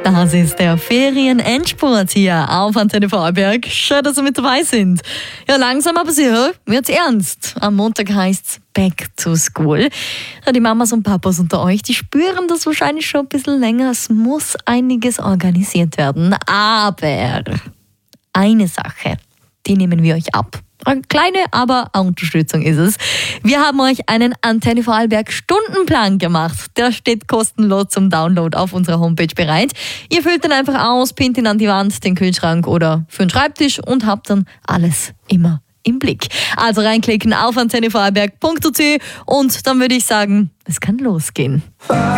Das ist der Ferien-Endspurt hier auf Antenne Vorarlberg. Schön, dass Sie mit dabei sind. Ja, langsam aber sicher wird's ernst. Am Montag heißt's Back to School. Ja, die Mamas und Papas unter euch, die spüren das wahrscheinlich schon ein bisschen länger. Es muss einiges organisiert werden. Aber eine Sache, die nehmen wir euch ab. Eine kleine, aber eine Unterstützung ist es. Wir haben euch einen Antenne Vorarlberg Stundenplan gemacht. Der steht kostenlos zum Download auf unserer Homepage bereit. Ihr füllt den einfach aus, pinnt ihn an die Wand, den Kühlschrank oder für den Schreibtisch und habt dann alles immer im Blick. Also reinklicken auf antennevorarlberg.at und dann würde ich sagen, es kann losgehen.